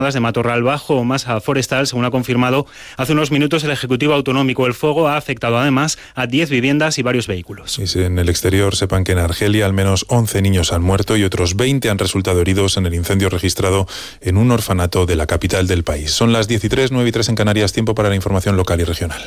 de Matorral Bajo o masa forestal, según ha confirmado hace unos minutos el Ejecutivo Autonómico. El fuego ha afectado además a 10 viviendas y varios vehículos. Y en el exterior sepan que en Argelia al menos 11 niños han muerto y otros 20 han resultado heridos en el incendio registrado en un orfanato de la capital del país. Son las 10:03, 9:03 en Canarias, tiempo para la información local y regional.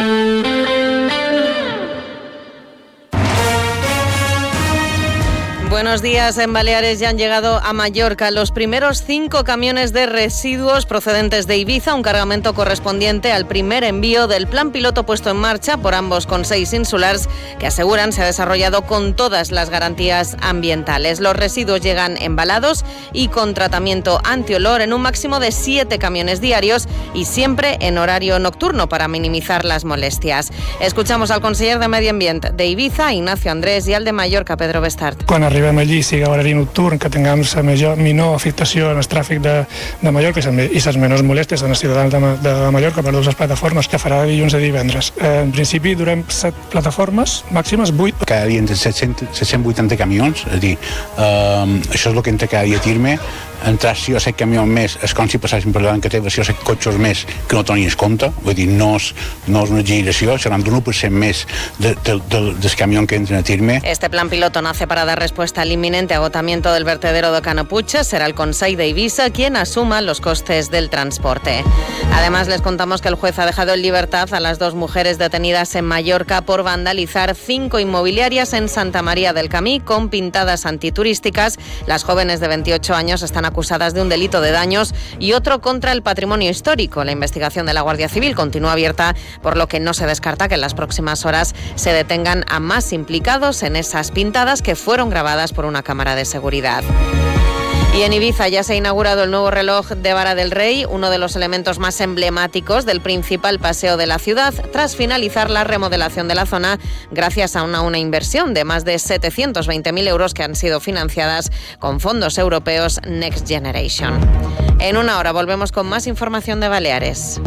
Buenos días. En Baleares ya han llegado a Mallorca los primeros 5 camiones de residuos procedentes de Ibiza, un cargamento correspondiente al primer envío del plan piloto puesto en marcha por ambos consells insulars, que aseguran se ha desarrollado con todas las garantías ambientales. Los residuos llegan embalados y con tratamiento antiolor en un máximo de 7 camiones diarios y siempre en horario nocturno para minimizar las molestias. Escuchamos al conseller de Medio Ambiente de Ibiza, Ignacio Andrés, y al de Mallorca, Pedro Bestart. Quan arribem allí sigui horari nocturn, que tinguem la menor afectació en el tràfic de Mallorca i les menors molèsties en els ciutadans de Mallorca per les plataformes, que farà de dilluns a divendres. En principi durem 7 plataformes, màximes 8. Cada dia entre 780 camions, és a dir, això és el que entra cada dia a Tirme. Entrar 6 o 7 camions més és com si passessin per davant que té 6 o 7 cotxes més que no tenies compte, vull dir, no és una exageració, seran d'un 1% més del camión que entren a Tirme. Este plan piloto nace para dar respuesta al inminente agotamiento del vertedero de Canopuches. Será el Consell de Ibiza quien asuma los costes del transporte. Además, les contamos que el juez ha dejado en libertad a las 2 mujeres detenidas en Mallorca por vandalizar 5 inmobiliarias en Santa María del Camí con pintadas antiturísticas. Las jóvenes de 28 años están acusadas de un delito de daños y otro contra el patrimonio histórico. La investigación de la Guardia Civil continúa abierta, por lo que no se descarta que en las próximas horas se detengan a más implicados en esas pintadas que fueron grabadas por una cámara de seguridad. Y en Ibiza ya se ha inaugurado el nuevo reloj de Vara del Rey, uno de los elementos más emblemáticos del principal paseo de la ciudad, tras finalizar la remodelación de la zona gracias a una inversión de más de 720.000 euros que han sido financiadas con fondos europeos Next Generation. En una hora volvemos con más información de Baleares.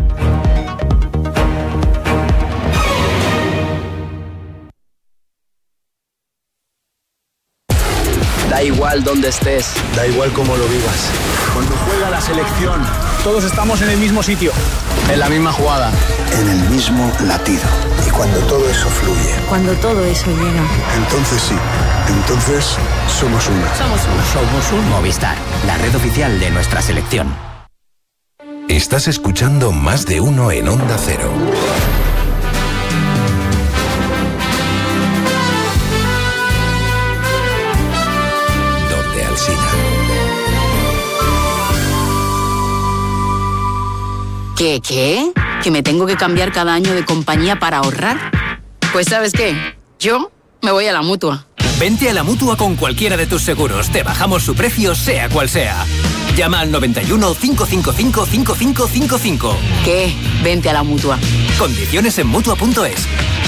Da igual dónde estés, da igual cómo lo vivas. Cuando juega la selección, todos estamos en el mismo sitio, en la misma jugada, en el mismo latido. Y cuando todo eso fluye, cuando todo eso llega, entonces sí, entonces somos una. Somos un Movistar, la red oficial de nuestra selección. Estás escuchando Más de Uno en Onda Cero. ¿Qué? ¿Que me tengo que cambiar cada año de compañía para ahorrar? Pues ¿sabes qué? Yo me voy a la Mutua. Vente a la Mutua con cualquiera de tus seguros. Te bajamos su precio, sea cual sea. Llama al 91 555 5555. ¿Qué? Vente a la Mutua. Condiciones en Mutua.es.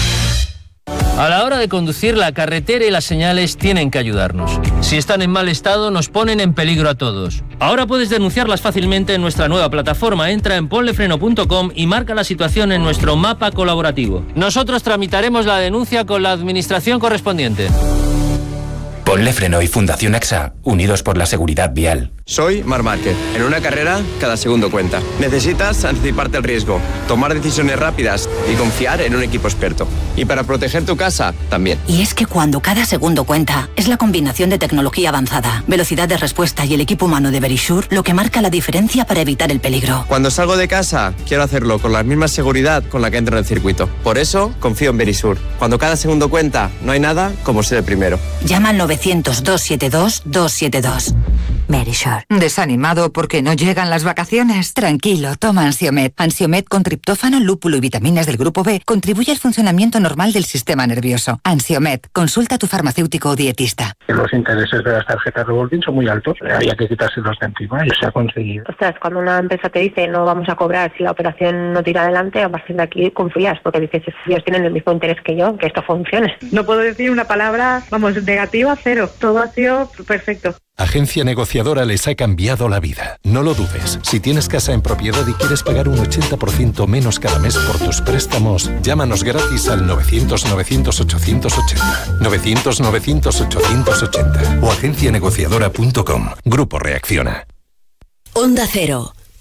A la hora de conducir, la carretera y las señales tienen que ayudarnos. Si están en mal estado, nos ponen en peligro a todos. Ahora puedes denunciarlas fácilmente en nuestra nueva plataforma. Entra en ponlefreno.com y marca la situación en nuestro mapa colaborativo. Nosotros tramitaremos la denuncia con la administración correspondiente. Ponle Freno y Fundación AXA, unidos por la seguridad vial. Soy Marc Márquez. En una carrera, cada segundo cuenta. Necesitas anticiparte al riesgo, tomar decisiones rápidas y confiar en un equipo experto. Y para proteger tu casa, también. Y es que cuando cada segundo cuenta, es la combinación de tecnología avanzada, velocidad de respuesta y el equipo humano de Verisure lo que marca la diferencia para evitar el peligro. Cuando salgo de casa, quiero hacerlo con la misma seguridad con la que entro en el circuito. Por eso, confío en Verisure. Cuando cada segundo cuenta, no hay nada como ser el primero. Llama al 900-272-272. Verisure. ¿Desanimado porque no llegan las vacaciones? Tranquilo, toma Ansiomed. Ansiomed con triptófano, lúpulo y vitaminas del grupo B contribuye al funcionamiento normal del sistema nervioso. Ansiomed, consulta a tu farmacéutico o dietista. Los intereses de las tarjetas revolving son muy altos, había que quitárselos de encima y se ha conseguido. Ostras, cuando una empresa te dice no vamos a cobrar si la operación no tira adelante, a partir de aquí confías, porque dices, ellos tienen el mismo interés que yo, que esto funcione. No puedo decir una palabra, negativa, cero. Todo ha sido perfecto. Agencia Negociadora les ha cambiado la vida. No lo dudes. Si tienes casa en propiedad y quieres pagar un 80% menos cada mes por tus préstamos, llámanos gratis al 900-900-880. 900-900-880 o agencianegociadora.com. Grupo Reacciona. Onda Cero,